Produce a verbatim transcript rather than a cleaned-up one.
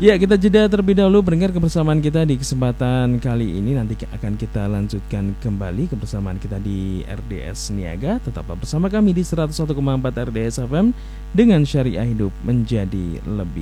Ya, kita jeda terlebih dahulu pendengar kebersamaan kita di kesempatan kali ini. Nanti akan kita lanjutkan kembali kebersamaan kita di R D S Niaga. Tetaplah bersama kami di seratus satu koma empat R D S F M dengan syariah hidup menjadi lebih